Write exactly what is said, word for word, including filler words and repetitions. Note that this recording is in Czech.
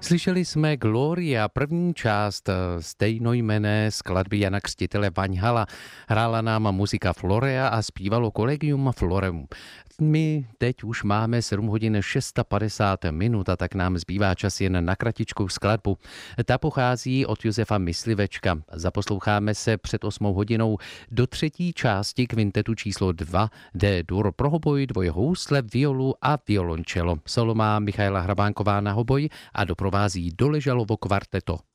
Slyšeli jsme Gloria, první část stejnojmenné skladby Jana Křtitele Vaňhala. Hrála nám muzika Florea a zpívalo Collegium Floreum. My teď už máme sedm hodin padesát šest minut a tak nám zbývá čas jen na kratičkou skladbu. Ta pochází od Josefa Myslivečka. Zaposloucháme se před osmou hodinou do třetí části kvintetu číslo dva D-dur pro hoboj, dvojhousle, violu a violončelo. Solo má Michaela Hrabánková na hoboj a doprovází Doležalovo kvarteto.